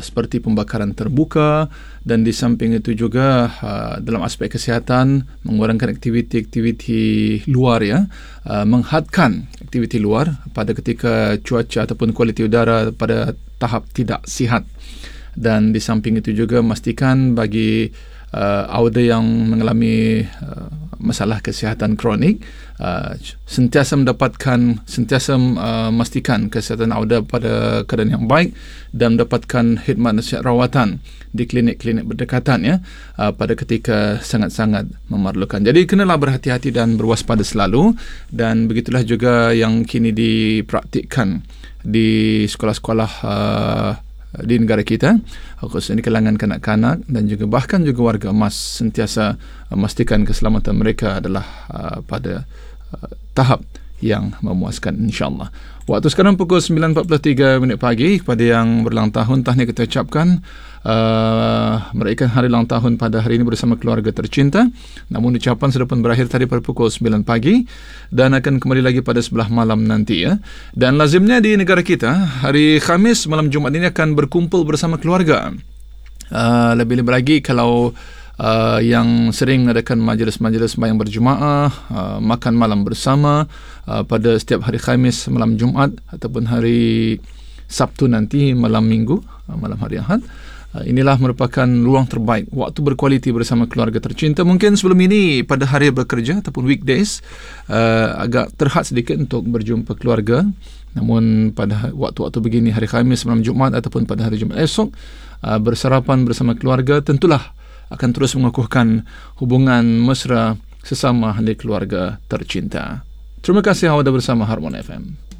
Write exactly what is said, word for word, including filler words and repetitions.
seperti pembakaran terbuka, dan di samping itu juga uh, dalam aspek kesihatan mengurangkan aktiviti-aktiviti luar, ya, uh, menghadkan aktiviti luar pada ketika cuaca ataupun kualiti udara pada tahap tidak sihat. Dan di samping itu juga memastikan bagi uh, awda yang mengalami uh, masalah kesihatan kronik uh, sentiasa mendapatkan sentiasa uh, memastikan kesihatan awda pada keadaan yang baik dan mendapatkan khidmat nasihat rawatan di klinik-klinik berdekatan, ya, uh, pada ketika sangat-sangat memerlukan. Jadi kenalah berhati-hati dan berwaspada selalu, dan begitulah juga yang kini dipraktikkan di sekolah-sekolah uh, di negara kita, khususnya di kalangan kanak-kanak dan juga bahkan juga warga emas, sentiasa memastikan keselamatan mereka adalah uh, pada uh, tahap yang memuaskan, insyaAllah. Waktu sekarang pukul sembilan empat puluh tiga minit pagi. Kepada yang berulang tahun, tahniah kita ucapkan uh, meraihkan hari ulang tahun pada hari ini bersama keluarga tercinta. Namun ucapan sudah pun berakhir tadi pada pukul sembilan pagi dan akan kembali lagi pada sebelah malam nanti, ya. Dan lazimnya di negara kita, hari Khamis malam Jumaat ini akan berkumpul bersama keluarga. Uh, lebih-lebih lagi kalau Uh, yang sering adakan majlis-majlis sembahyang berjemaah, uh, makan malam bersama uh, pada setiap hari Khamis malam Jumaat ataupun hari Sabtu nanti malam Minggu, uh, malam hari Ahad. Uh, inilah merupakan ruang terbaik, waktu berkualiti bersama keluarga tercinta. Mungkin sebelum ini pada hari bekerja ataupun weekdays uh, agak terhad sedikit untuk berjumpa keluarga. Namun pada waktu-waktu begini, hari Khamis malam Jumaat ataupun pada hari Jumaat esok, uh, bersarapan bersama keluarga tentulah akan terus mengukuhkan hubungan mesra sesama ahli keluarga tercinta. Terima kasih awak bersama Harmon F M.